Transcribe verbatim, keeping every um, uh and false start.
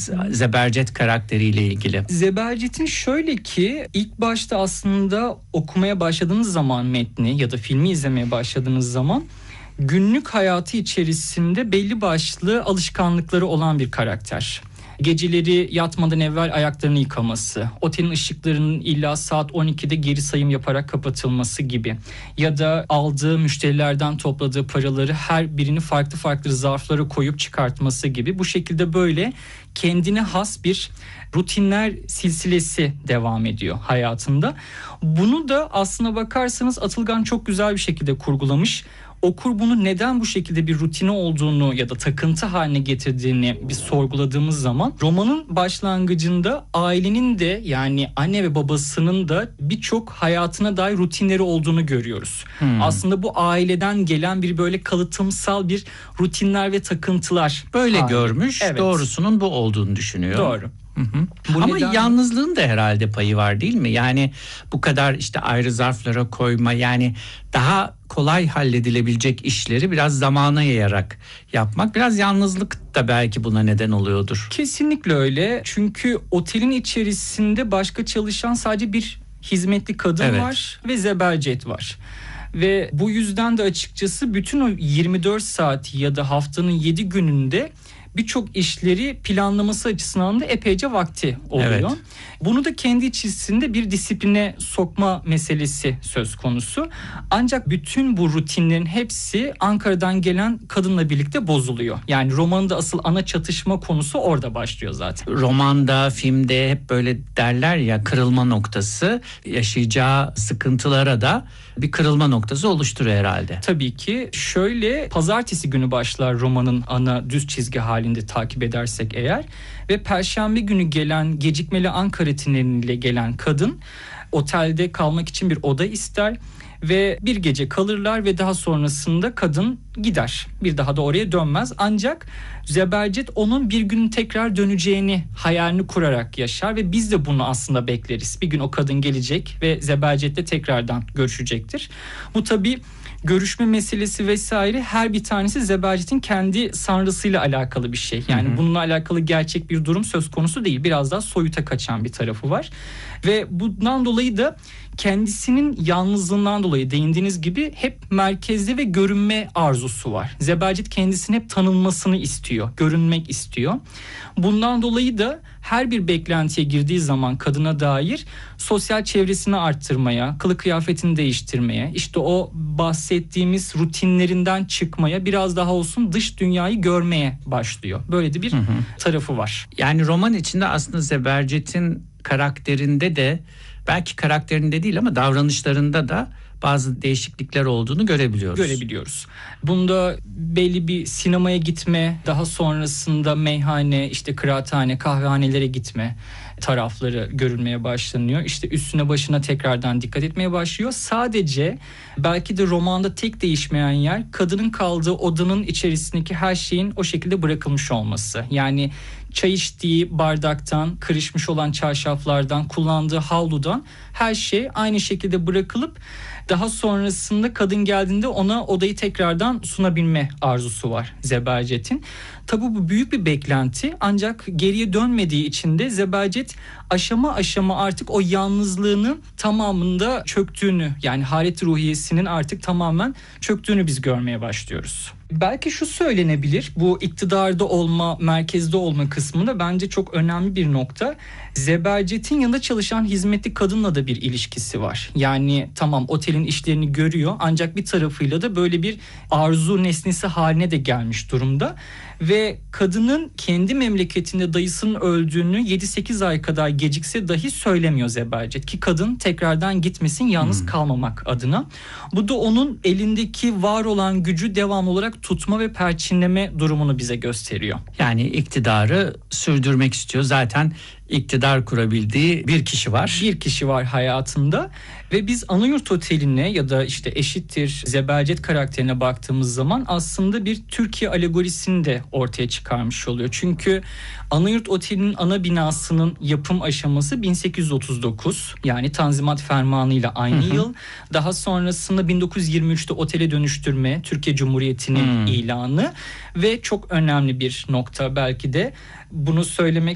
biraz Zebercet karakteriyle ilgili. Zebercet'in şöyle ki ilk başta aslında okumaya başladığınız zaman metni ya da filmi izlemeye başladığınız zaman günlük hayatı içerisinde belli başlı alışkanlıkları olan bir karakter. Geceleri yatmadan evvel ayaklarını yıkaması, otelin ışıklarının illa saat on ikide geri sayım yaparak kapatılması gibi ya da aldığı müşterilerden topladığı paraları her birini farklı farklı zarflara koyup çıkartması gibi, bu şekilde böyle kendine has bir rutinler silsilesi devam ediyor hayatında. Bunu da aslına bakarsanız Atılgan çok güzel bir şekilde kurgulamış. Okur bunu neden bu şekilde bir rutini olduğunu ya da takıntı haline getirdiğini bir sorguladığımız zaman romanın başlangıcında ailenin de, yani anne ve babasının da birçok hayatına dair rutinleri olduğunu görüyoruz. Hmm. Aslında bu aileden gelen bir böyle kalıtımsal bir rutinler ve takıntılar. Böyle hali. görmüş, Evet. Doğrusunun bu olduğunu düşünüyor. Doğru. Hı hı. Ama neden... yalnızlığın da herhalde payı var değil mi? Yani bu kadar işte ayrı zarflara koyma, yani daha kolay halledilebilecek işleri biraz zamana yayarak yapmak, biraz yalnızlık da belki buna neden oluyordur. Kesinlikle öyle. Çünkü otelin içerisinde başka çalışan sadece bir hizmetli kadın evet. var ve Zebercet var. Ve bu yüzden de açıkçası bütün o yirmi dört saat ya da haftanın yedi gününde birçok işleri planlaması açısından da epeyce vakti oluyor. Evet. Bunu da kendi içerisinde bir disipline sokma meselesi söz konusu. Ancak bütün bu rutinlerin hepsi Ankara'dan gelen kadınla birlikte bozuluyor. Yani romanda asıl ana çatışma konusu orada başlıyor zaten. Romanda, filmde hep böyle derler ya, kırılma noktası, yaşayacağı sıkıntılara da bir kırılma noktası oluşturuyor herhalde. Tabii ki. Şöyle, pazartesi günü başlar romanın ana düz çizgi halinde takip edersek eğer ve perşembe günü gelen gecikmeli Ankara tüneliyle gelen kadın otelde kalmak için bir oda ister ve bir gece kalırlar ve daha sonrasında kadın gider. Bir daha da oraya dönmez. Ancak Zebercet onun bir gün tekrar döneceğini hayalini kurarak yaşar ve biz de bunu aslında bekleriz. Bir gün o kadın gelecek ve Zebercet'le tekrardan görüşecektir. Bu tabii görüşme meselesi vesaire, her bir tanesi Zebercet'in kendi sanrısıyla alakalı bir şey. Yani hı hı. bununla alakalı gerçek bir durum söz konusu değil. Biraz daha soyuta kaçan bir tarafı var. Ve bundan dolayı da kendisinin yalnızlığından dolayı değindiğiniz gibi hep merkezde ve görünme arzusu var. Zebercet kendisini hep tanınmasını istiyor, görünmek istiyor. Bundan dolayı da her bir beklentiye girdiği zaman kadına dair sosyal çevresini arttırmaya, kılık kıyafetini değiştirmeye, işte o bahsettiğimiz rutinlerinden çıkmaya, biraz daha olsun dış dünyayı görmeye başlıyor. Böyle de bir hı hı. tarafı var. Yani roman içinde aslında Zebercet'in karakterinde de, belki karakterinde değil ama davranışlarında da bazı değişiklikler olduğunu görebiliyoruz. Görebiliyoruz. Bunda belli bir sinemaya gitme, daha sonrasında meyhane, işte kıraathane, kahvehanelere gitme tarafları görülmeye başlanıyor. İşte üstüne başına tekrardan dikkat etmeye başlıyor. Sadece belki de romanda tek değişmeyen yer kadının kaldığı odanın içerisindeki her şeyin o şekilde bırakılmış olması. Yani çay içtiği bardaktan, kırışmış olan çarşaflardan, kullandığı havludan her şey aynı şekilde bırakılıp daha sonrasında kadın geldiğinde ona odayı tekrardan sunabilme arzusu var Zebercet'in. Tabii bu büyük bir beklenti, ancak geriye dönmediği için de Zebercet aşama aşama artık o yalnızlığının tamamında çöktüğünü, yani halet ruhiyesinin artık tamamen çöktüğünü biz görmeye başlıyoruz. Belki şu söylenebilir, bu iktidarda olma, merkezde olma kısmında bence çok önemli bir nokta. Zebercet'in yanında çalışan hizmetli kadınla da bir ilişkisi var. Yani tamam, otelin işlerini görüyor, ancak bir tarafıyla da böyle bir arzu nesnesi haline de gelmiş durumda. Ve kadının kendi memleketinde dayısının öldüğünü yedi sekiz ay kadar gecikse dahi söylemiyor Zebercet, ki kadın tekrardan gitmesin, yalnız hmm. kalmamak adına. Bu da onun elindeki var olan gücü devamlı olarak tutma ve perçinleme durumunu bize gösteriyor. Yani iktidarı sürdürmek istiyor. Zaten iktidar kurabildiği bir kişi var. Bir kişi var hayatında ve biz Anayurt Oteli'ne ya da işte eşittir Zebercet karakterine baktığımız zaman aslında bir Türkiye alegorisini de ortaya çıkarmış oluyor. Çünkü Anayurt Oteli'nin ana binasının yapım aşaması bin sekiz yüz otuz dokuz, yani Tanzimat Fermanı ile aynı hı hı. yıl. Daha sonrasında bin dokuz yüz yirmi üçte otele dönüştürme, Türkiye Cumhuriyeti'nin hmm. ilanı ve çok önemli bir nokta belki de bunu söylemek